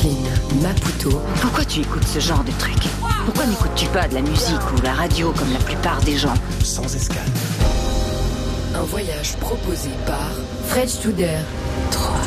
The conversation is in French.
Brooklyn, Maputo. Pourquoi tu écoutes ce genre de truc? Pourquoi n'écoutes-tu pas de la musique ou la radio comme la plupart des gens? Sans escale. Un voyage proposé par Fred Studer. 3.